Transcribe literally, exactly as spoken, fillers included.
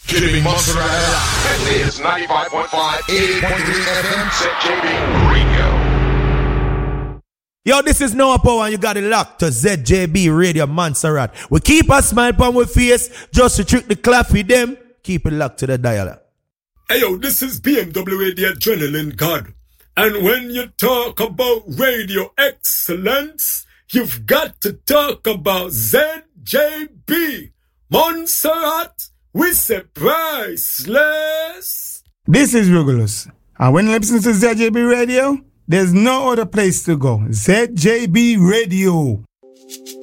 Keeping Montserrat alive. This is ninety-five point five, eighty-eight point three F M, Z J B Radio. Yo, this is Noah Power and you got it locked to Z J B Radio Montserrat. We keep a smile upon our face just to trick the clap with them. Keep it locked to the dial. Hey yo, this is B M W A, the Adrenaline God. And when you talk about radio excellence, you've got to talk about Z J B Montserrat. We say priceless. This is Regulus. And when you listen to Z J B Radio, there's no other place to go. Z J B Radio.